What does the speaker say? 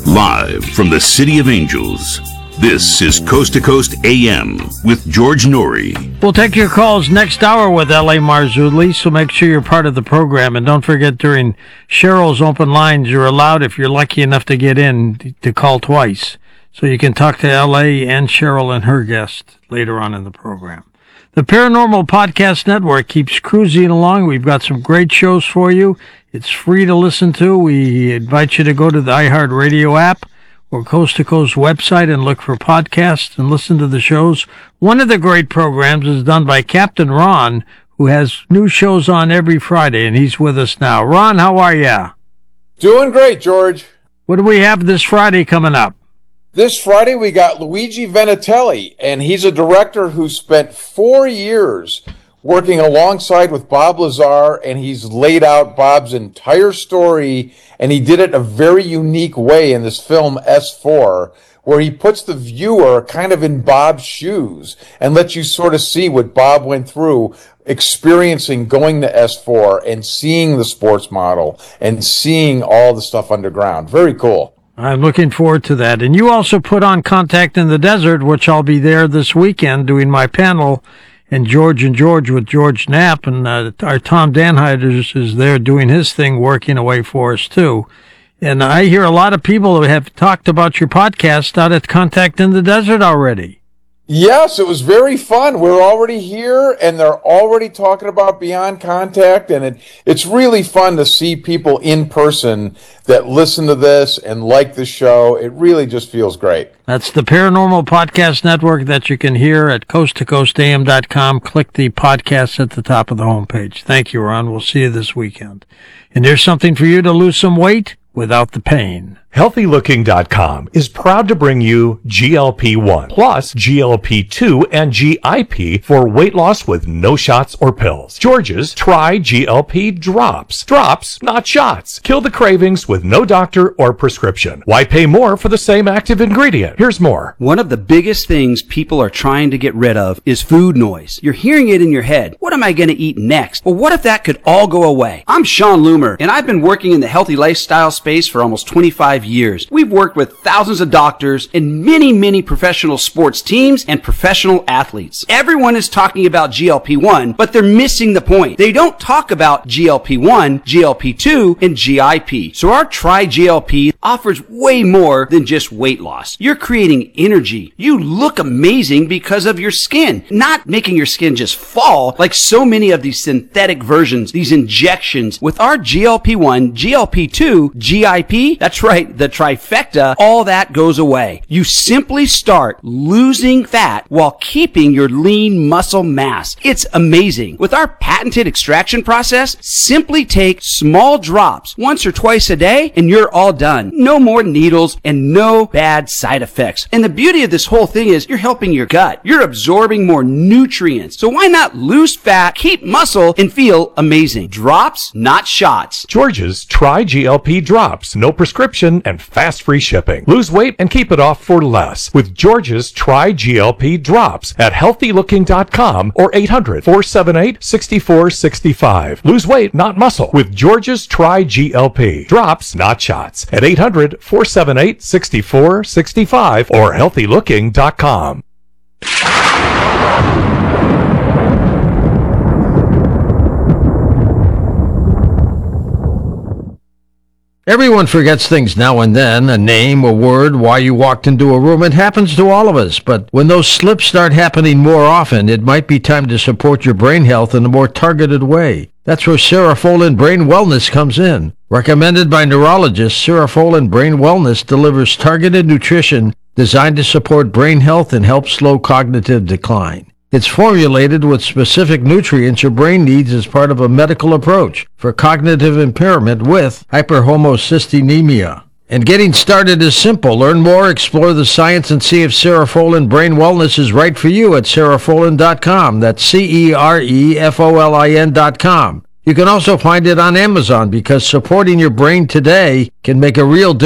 Live from the City of Angels, this is Coast to Coast AM with George Noory. We'll take your calls next hour with L.A. Marzulli, so make sure you're part of the program. And don't forget, during Cheryl's open lines, you're allowed, if you're lucky enough to get in, to call twice. So you can talk to L.A. and Cheryl and her guest later on in the program. The Paranormal Podcast Network keeps cruising along. We've got some great shows for you. It's free to listen to. We invite you to go to the iHeartRadio app or Coast to Coast website and look for podcasts and listen to the shows. One of the great programs is done by Captain Ron, who has new shows on every Friday, and he's with us now. Ron, how are you? Doing great, George. What do we have this Friday coming up? This Friday, we got Luigi Venatelli, and he's a director who spent 4 years working alongside with Bob Lazar, and he's laid out Bob's entire story, and he did it in a very unique way in this film S4, where he puts the viewer kind of in Bob's shoes and lets you sort of see what Bob went through experiencing going to S4 and seeing the sports model and seeing all the stuff underground. Very cool. I'm looking forward to that. And you also put on Contact in the Desert, which I'll be there this weekend doing my panel, and George with George Knapp, and our Tom Danheiders is there doing his thing, working away for us too. And I hear a lot of people have talked about your podcast out at Contact in the Desert already. Yes, it was very fun. We're already here, and they're already talking about Beyond Contact, and it's really fun to see people in person that listen to this and like the show. It really just feels great. That's the Paranormal Podcast Network that you can hear at coasttocoastam.com. Click the podcast at the top of the homepage. Thank you, Ron. We'll see you this weekend. And there's something for you to lose some weight without the pain. HealthyLooking.com is proud to bring you GLP-1 plus GLP-2 and GIP for weight loss with no shots or pills. George's Try GLP Drops. Drops, not shots. Kill the cravings with no doctor or prescription. Why pay more for the same active ingredient? Here's more. One of the biggest things people are trying to get rid of is food noise. You're hearing it in your head. What am I going to eat next? Well, what if that could all go away? I'm Sean Loomer, and I've been working in the healthy lifestyle space for almost 25 years. We've worked with thousands of doctors and many professional sports teams and professional athletes. Everyone is talking about GLP-1, but they're missing the point. They don't talk about GLP-1, GLP-2, and GIP. So our Try GLP offers way more than just weight loss. You're creating energy. You look amazing because of your skin, not making your skin just fall like so many of these synthetic versions, these injections. With our GLP-1, GLP-2, GIP, that's right, the trifecta, all that goes away. You simply start losing fat while keeping your lean muscle mass. It's amazing. With our patented extraction process, simply take small drops once or twice a day and you're all done. No more needles and no bad side effects. And the beauty of this whole thing is you're helping your gut. You're absorbing more nutrients. So why not lose fat, keep muscle, and feel amazing? Drops, not shots. George's Try GLP Drops. No prescription and fast free shipping. Lose weight and keep it off for less with George's Try GLP Drops at HealthyLooking.com or 800-478-6465. Lose weight, not muscle, with George's Try GLP Drops, not shots, at 800-478-6465 or HealthyLooking.com. Everyone forgets things now and then, a name, a word, why you walked into a room. It happens to all of us, but when those slips start happening more often, it might be time to support your brain health in a more targeted way. That's where Cerefolin Brain Wellness comes in. Recommended by neurologists, Cerefolin Brain Wellness delivers targeted nutrition designed to support brain health and help slow cognitive decline. It's formulated with specific nutrients your brain needs as part of a medical approach for cognitive impairment with hyperhomocystinemia. And getting started is simple. Learn more, explore the science, and see if Cerefolin Brain Wellness is right for you at Cerefolin.com. That's Cerefolin.com. You can also find it on Amazon because supporting your brain today can make a real difference.